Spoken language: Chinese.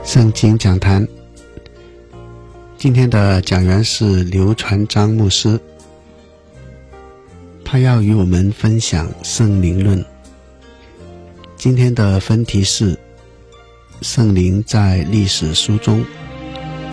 圣经讲坛。今天的讲员是刘传章牧师，他要与我们分享圣灵论。今天的分题是圣灵在历史书中